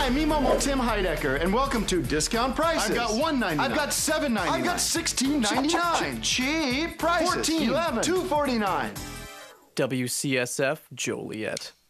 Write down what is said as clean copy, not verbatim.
Hi, me Momo Tim Heidecker, and welcome to Discount Prices. I've got $1.99. I've got $7.99. I've got $16.99. Cheap prices. $14, $11, $2.49. WCSF Joliet.